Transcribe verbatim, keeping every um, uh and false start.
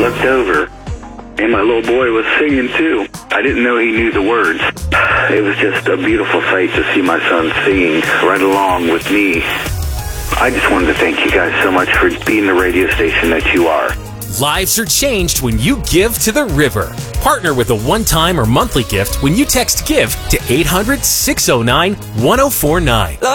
looked over, and my little boy was singing too. I didn't know he knew the words. It was just a beautiful sight to see my son singing right along with me. I just wanted to thank you guys so much for being the radio station that you are. Lives are changed when you give to the river. Partner with a one-time or monthly gift when you text GIVE to eight hundred, six oh nine, one oh four nine.